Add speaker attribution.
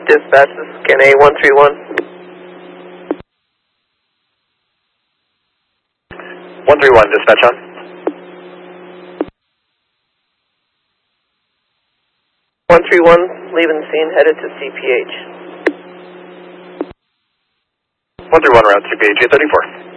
Speaker 1: Dispatch, this is Ken A 131.
Speaker 2: 131, dispatch on.
Speaker 1: 131, leaving the scene, headed to CPH.
Speaker 2: 131, route CPH 834.